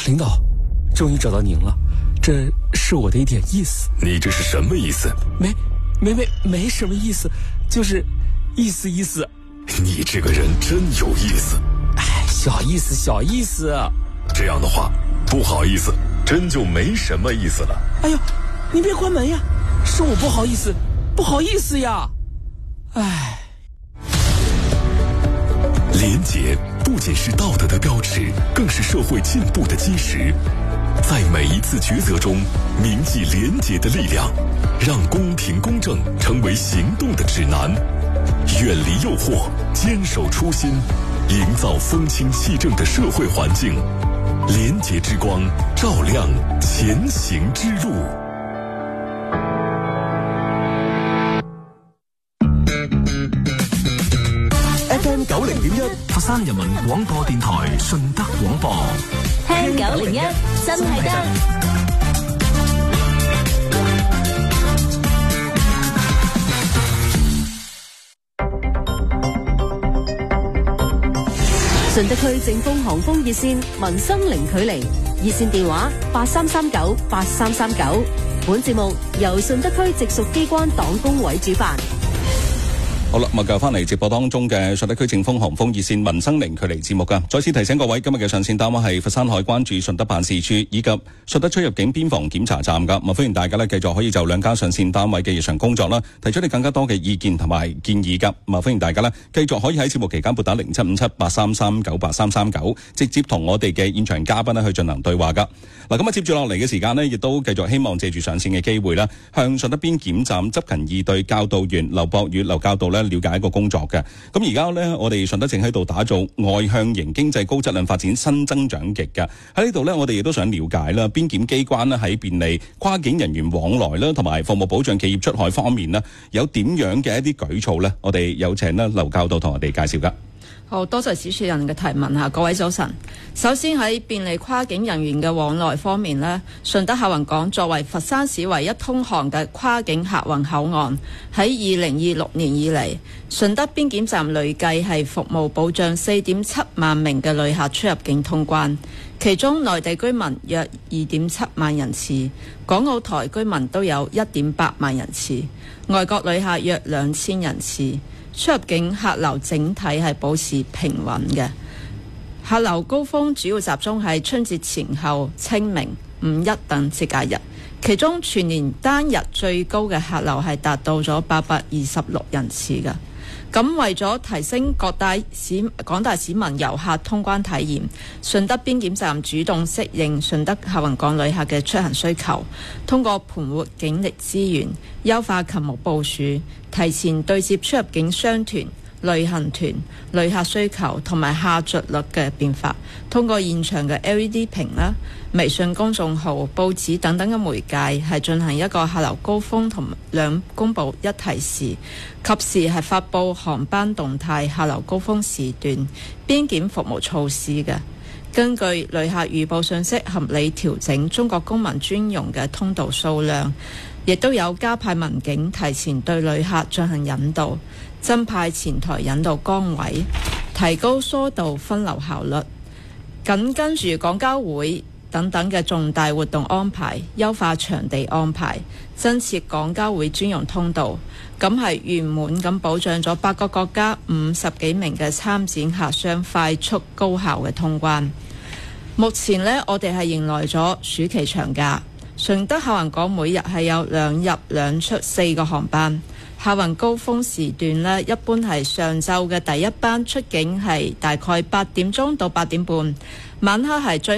领导，终于找到您了，这是我的一点意思。 你这是什么意思？ 没什么意思，就是意思。 你这个人真有意思。 小意思。 这样的话，不好意思，真就没什么意思了。 哎呦，你别关门呀，是我不好意思呀。 廉洁不仅是道德的标尺，更是社会进步的基石。在每一次抉择中，铭记廉洁的力量，让公平公正成为行动的指南。远离诱惑，坚守初心，营造风清气正的社会环境。廉洁之光，照亮前行之路。 FM 90.1佛山人民廣播電台順德廣播， 聽901真係得。順德區正風航風熱線民生零距離熱線電話83398339。本節目由順德區直屬機關黨工委主辦。 好啦，咁啊，繼續翻嚟直播當中嘅順德區正風航風熱線民生零距離節目噶。再次提醒各位，今日嘅上線單位係佛山海關駐順德辦事處以及順德出入境邊防檢查站噶。咁啊，歡迎大家咧繼續可以就兩間上線單位嘅日常工作啦，提出你更加多嘅意見同埋建議噶。咁啊，歡迎大家咧繼續可以喺節目期間撥打075783398339，直接同我哋嘅現場嘉賓咧去進行對話噶。嗱，咁啊，接住落嚟嘅時間呢，亦都繼續希望借住上線嘅機會啦，向順德邊檢站執勤2隊教導員劉博宇、劉教導咧了解一個工作嘅。咁而家呢，我哋順德正喺度打造外向型經濟高質量發展新增長極嘅。喺呢度呢，我哋亦都想了解啦，邊檢機關呢喺便利跨境人員往來啦，同埋服務保障企業出海方面呢，有點樣嘅一啲舉措呢？我哋有請呢劉教導同我哋介紹噶。 好多謝主持人嘅提問嚇，各位早晨。首先喺便利跨境人員嘅往來方面呢，順德客運港作為佛山市唯一通航嘅跨境客運口岸，喺2026年以嚟，順德邊檢站累計係服務保障4.7萬名嘅旅客出入境通關，其中內地居民約2.7萬人次，港澳台居民都有1.8萬人次，外國旅客約2000人次。出入境客流整體係保持平穩嘅，客流高峰主要集中喺春節前後、清明、5·1等節假日，其中全年單日最高嘅客流係達到咗826人次嘅。咁為咗提升廣大市民遊客通關體驗，順德邊檢站主動適應順德客運港旅客嘅出行需求，通過盤活警力資源，優化勤務部署，提前對接出入境商團、旅行團、旅客需求同埋下着率嘅變化，通過現場嘅 LED 屏啦、微信公眾號、報紙等等嘅媒介，係進行一個客流高峰同兩公佈一提示，及時係發布航班動態、客流高峰時段、邊檢服務措施嘅。根據旅客預報信息，合理調整中國公民專用嘅通道數量，亦都有加派民警提前對旅客進行引導，增派前台引導崗位，提高疏導分流效率。緊跟住港交會等等嘅重大活動安排，優化場地安排，增設港交會專用通道，咁係圓滿咁保障咗8個國家50幾名嘅參展客商快速高效嘅通關。目前呢，我哋係迎來咗暑期長假，順德客運港每日係有2入2出4個航班。客運高峰時段呢，一般係上晝嘅第一班出境係大概8點鐘到8點半，晚黑係最